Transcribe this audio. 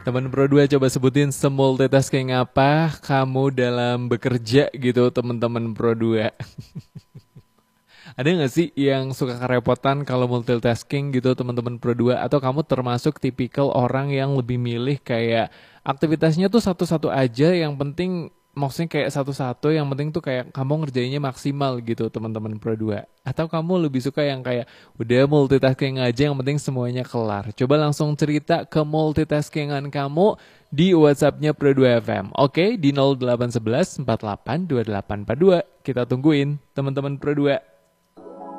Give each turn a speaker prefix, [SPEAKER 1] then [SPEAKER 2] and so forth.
[SPEAKER 1] Teman Pro 2 coba sebutin semultitasking apa kamu dalam bekerja gitu teman-teman Pro 2. Ada nggak sih yang suka kerepotan kalau multitasking gitu teman-teman Pro 2? Atau kamu termasuk tipikal orang yang lebih milih kayak aktivitasnya tuh satu-satu aja yang penting maksudnya kayak satu-satu yang penting tuh kayak kamu ngerjainnya maksimal gitu teman-teman Pro 2? Atau kamu lebih suka yang kayak udah multitasking aja yang penting semuanya kelar? Coba langsung cerita ke multitaskingan kamu di WhatsAppnya Pro 2 FM. Oke, di 0811 48 2842. Kita tungguin teman-teman Pro 2.